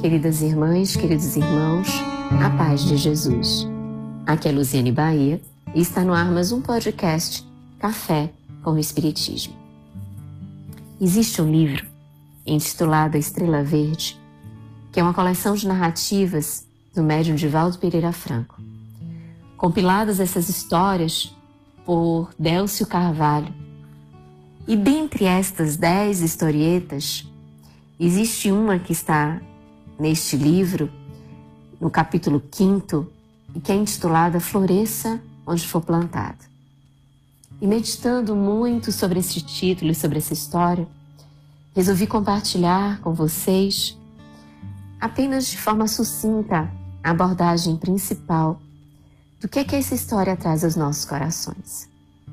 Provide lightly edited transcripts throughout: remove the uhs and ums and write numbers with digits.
Queridas irmãs, queridos irmãos, a paz de Jesus. Aqui é Luziane Bahia e está no ar mais um podcast Café com o Espiritismo. Existe um livro intitulado A Estrela Verde, que é uma coleção de narrativas do médium Divaldo Pereira Franco. Compiladas essas histórias por Délcio Carvalho. E dentre estas 10 historietas, existe uma que está neste livro, no capítulo 5º, e que é intitulada Floresça onde for plantado. E meditando muito sobre esse título e sobre essa história, resolvi compartilhar com vocês, apenas de forma sucinta, a abordagem principal do que essa história traz aos nossos corações.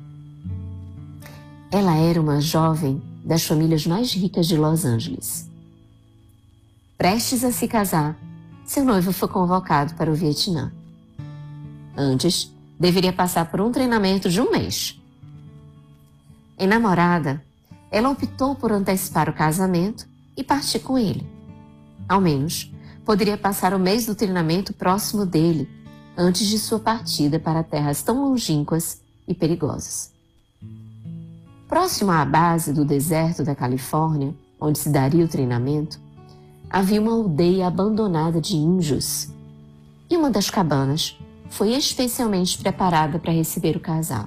Ela era uma jovem das famílias mais ricas de Los Angeles. Prestes a se casar, seu noivo foi convocado para o Vietnã. Antes, deveria passar por um treinamento de 1 mês. Enamorada, ela optou por antecipar o casamento e partir com ele. Ao menos, poderia passar o mês do treinamento próximo dele, antes de sua partida para terras tão longínquas e perigosas. Próximo à base do deserto da Califórnia, onde se daria o treinamento, havia uma aldeia abandonada de índios, e uma das cabanas foi especialmente preparada para receber o casal.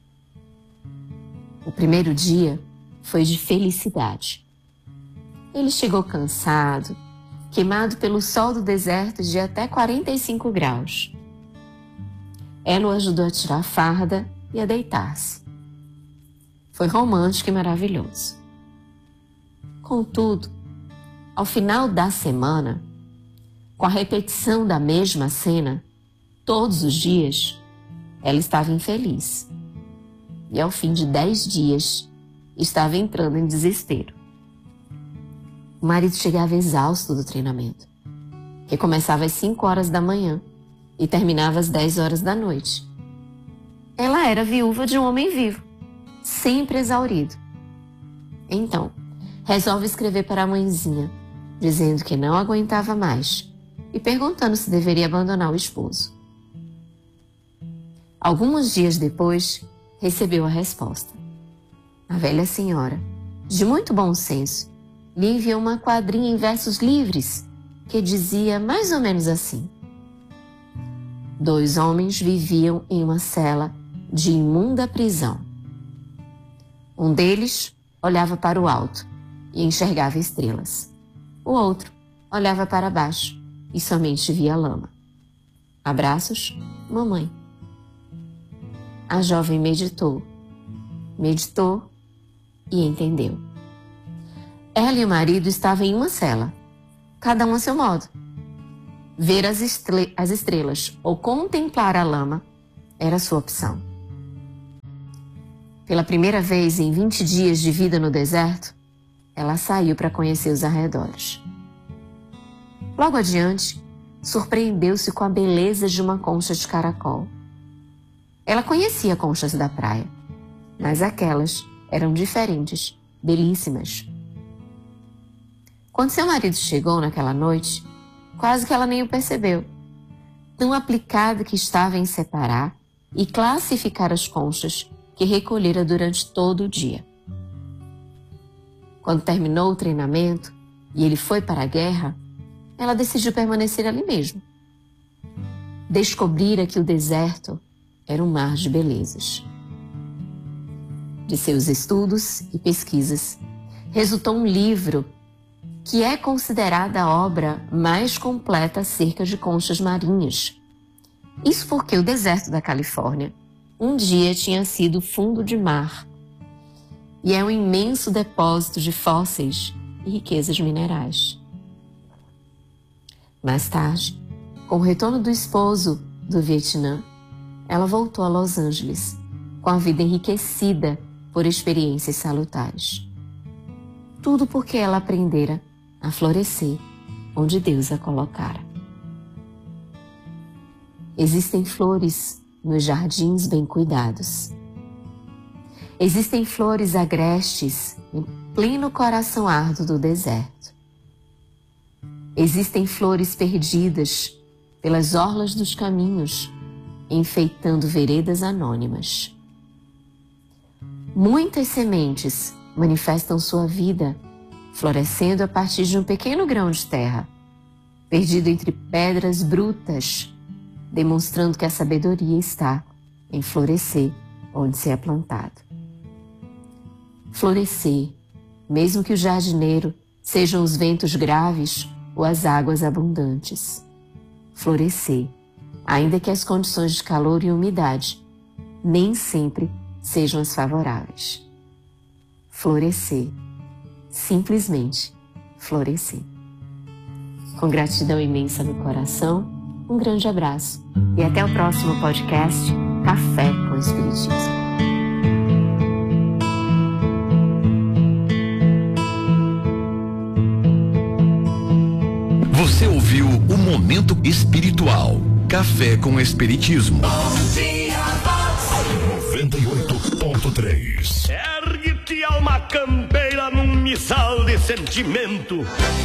O primeiro dia foi de felicidade. Ele chegou cansado, queimado pelo sol do deserto de até 45 graus. Ela o ajudou a tirar a farda e a deitar-se. Foi romântico e maravilhoso. Contudo, ao final da semana, com a repetição da mesma cena, todos os dias, ela estava infeliz. E ao fim de 10 dias, estava entrando em desespero. O marido chegava exausto do treinamento, que começava às 5 horas da manhã e terminava às 10 horas da noite. Ela era viúva de um homem vivo, sempre exaurido. Então, resolve escrever para a mãezinha, dizendo que não aguentava mais e perguntando se deveria abandonar o esposo. Alguns dias depois, recebeu a resposta. A velha senhora, de muito bom senso, lhe enviou uma quadrinha em versos livres que dizia mais ou menos assim: 2 homens viviam em uma cela de imunda prisão. Um deles olhava para o alto e enxergava estrelas. O outro olhava para baixo e somente via lama. Abraços, mamãe. A jovem meditou e entendeu. Ela e o marido estavam em uma cela, cada um a seu modo. Ver as estrelas ou contemplar a lama era sua opção. Pela primeira vez em 20 dias de vida no deserto, ela saiu para conhecer os arredores. Logo adiante, surpreendeu-se com a beleza de uma concha de caracol. Ela conhecia conchas da praia, mas aquelas eram diferentes, belíssimas. Quando seu marido chegou naquela noite, quase que ela nem o percebeu, tão aplicada que estava em separar e classificar as conchas que recolhera durante todo o dia. Quando terminou o treinamento e ele foi para a guerra, ela decidiu permanecer ali mesmo. Descobrira que o deserto era um mar de belezas. De seus estudos e pesquisas, resultou um livro que é considerada a obra mais completa acerca de conchas marinhas. Isso porque o deserto da Califórnia um dia tinha sido fundo de mar e é um imenso depósito de fósseis e riquezas minerais. Mais tarde, com o retorno do esposo do Vietnã, ela voltou a Los Angeles, com a vida enriquecida por experiências salutares. Tudo porque ela aprendera a florescer onde Deus a colocara. Existem flores nos jardins bem cuidados. Existem flores agrestes em pleno coração árduo do deserto. Existem flores perdidas pelas orlas dos caminhos, enfeitando veredas anônimas. Muitas sementes manifestam sua vida, florescendo a partir de um pequeno grão de terra, perdido entre pedras brutas, demonstrando que a sabedoria está em florescer onde se é plantado. Florescer, mesmo que o jardineiro sejam os ventos graves ou as águas abundantes. Florescer, ainda que as condições de calor e umidade nem sempre sejam as favoráveis. Florescer, simplesmente florescer. Com gratidão imensa no coração, um grande abraço e até o próximo podcast Café com Espiritismo. Você ouviu o Momento Espiritual. Café com Espiritismo. 98.3. Ergue-te, alma campeira, num missal de sentimento.